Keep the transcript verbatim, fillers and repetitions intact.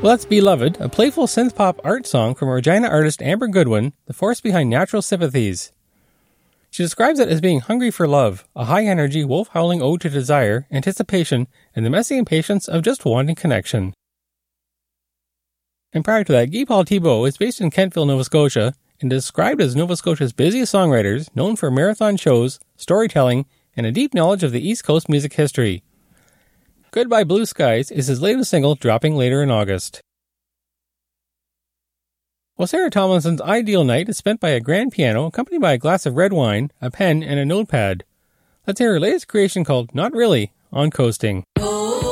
Well, that's Beloved, a playful synth-pop art song from Regina artist Amber Goodwin, the force behind Natural Sympathies. She describes it as being hungry for love, a high-energy, wolf-howling ode to desire, anticipation, and the messy impatience of just wanting connection. And prior to that, Guy Paul Thibault is based in Kentville, Nova Scotia, and is described as Nova Scotia's busiest songwriters, known for marathon shows, storytelling, and a deep knowledge of the East Coast music history. Goodbye Blue Skies is his latest single, dropping later in August. Well, Sarah Tomlinson's ideal night is spent by a grand piano accompanied by a glass of red wine, a pen, and a notepad. Let's hear her latest creation called Not Really on Coasting. Oh.